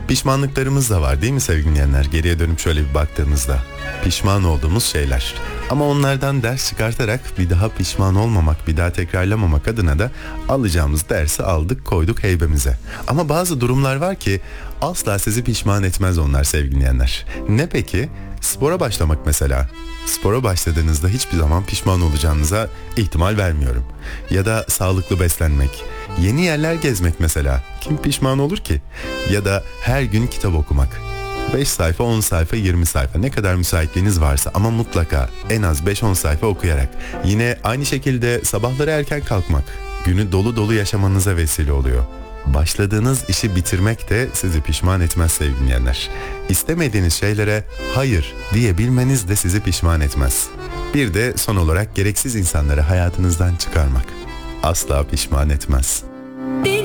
Pişmanlıklarımız da var değil mi sevgili dinleyenler? Geriye dönüp şöyle bir baktığımızda pişman olduğumuz şeyler. Ama onlardan ders çıkartarak bir daha pişman olmamak, bir daha tekrarlamamak adına da alacağımız dersi aldık, koyduk heybemize. Ama bazı durumlar var ki asla sizi pişman etmez onlar sevgili dinleyenler. Ne peki? Spora başlamak mesela. Spora başladığınızda hiçbir zaman pişman olacağınıza ihtimal vermiyorum. Ya da sağlıklı beslenmek, yeni yerler gezmek mesela. Kim pişman olur ki? Ya da her gün kitap okumak. 5 sayfa, 10 sayfa, 20 sayfa ne kadar müsaitliğiniz varsa ama mutlaka en az 5-10 sayfa okuyarak. Yine aynı şekilde sabahları erken kalkmak günü dolu dolu yaşamanıza vesile oluyor. Başladığınız işi bitirmek de sizi pişman etmez sevgili dinleyenler. İstemediğiniz şeylere hayır diyebilmeniz de sizi pişman etmez. Bir de son olarak gereksiz insanları hayatınızdan çıkarmak asla pişman etmez.